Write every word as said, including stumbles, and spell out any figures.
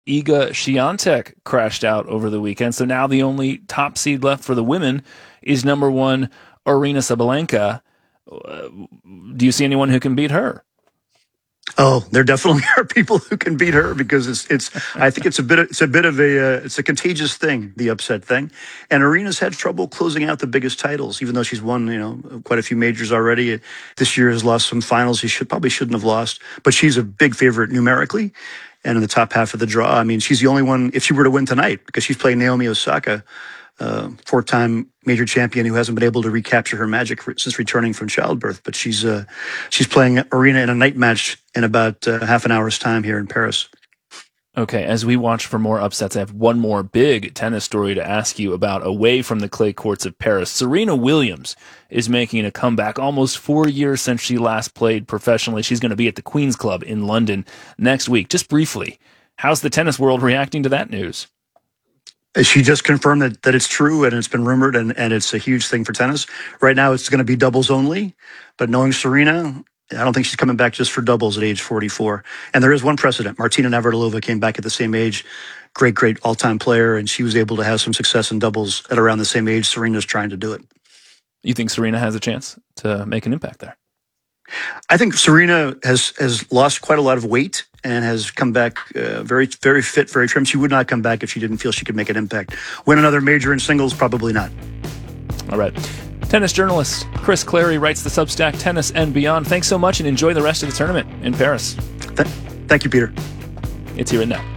Iga Swiatek crashed out over the weekend. So now the only top seed left for the women is number one Aryna Sabalenka. Uh, do you see anyone who can beat her? Oh, there definitely are people who can beat her because it's it's. I think it's a bit of, it's a bit of a uh, it's a contagious thing, the upset thing. And Arena's had trouble closing out the biggest titles, even though she's won you know quite a few majors already. This year has lost some finals she should probably shouldn't have lost, but she's a big favorite numerically, and in the top half of the draw. I mean, she's the only one if she were to win tonight because she's playing Naomi Osaka. Uh, four-time major champion who hasn't been able to recapture her magic re- since returning from childbirth. But she's uh, she's playing Aryna in a night match in about uh, half an hour's time here in Paris. Okay, as we watch for more upsets, I have one more big tennis story to ask you about away from the clay courts of Paris. Serena Williams is making a comeback almost four years since she last played professionally. She's going to be at the Queen's Club in London next week. Just briefly, how's the tennis world reacting to that news? She just confirmed that, that it's true and it's been rumored and, and it's a huge thing for tennis. Right now it's going to be doubles only, but knowing Serena, I don't think she's coming back just for doubles at age forty-four. And there is one precedent. Martina Navratilova came back at the same age, great, great all-time player, and she was able to have some success in doubles at around the same age. Serena's trying to do it. You think Serena has a chance to make an impact there? I think Serena has has lost quite a lot of weight and has come back uh, very, very fit, very trim. She would not come back if she didn't feel she could make an impact. Win another major in singles? Probably not. All right. Tennis journalist Chris Clarey writes the Substack Tennis and Beyond. Thanks so much and enjoy the rest of the tournament in Paris. Th- thank you, Peter. It's here and now.